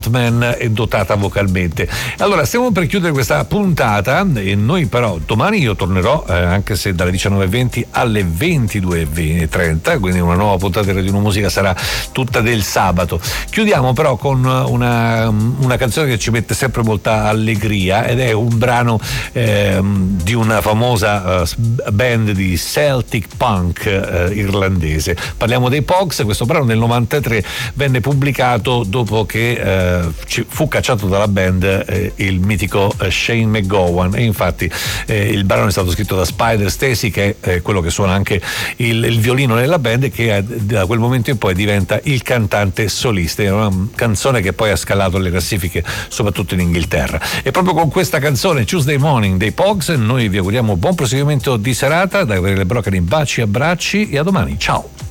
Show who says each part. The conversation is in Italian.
Speaker 1: Man è dotata vocalmente. Allora stiamo per chiudere questa puntata e noi però domani io tornerò anche se dalle 19:20 alle 22:30, quindi una nuova puntata di Radio Musica sarà tutta del sabato. Chiudiamo però con una canzone che ci mette sempre molta allegria ed è un brano di una famosa band di Celtic punk irlandese. Parliamo dei Pogues. Questo brano nel 93 venne pubblicato dopo che fu cacciato dalla band il mitico Shane McGowan, e infatti il brano è stato scritto da Spider Stacy, che è quello che suona anche il violino nella band e che da quel momento in poi diventa il cantante solista. È una canzone che poi ha scalato le classifiche soprattutto in Inghilterra, e proprio con questa canzone Tuesday Morning dei Pogues noi vi auguriamo buon proseguimento di serata. Da Gabriele Broccoli, baci, abbracci e a domani, ciao.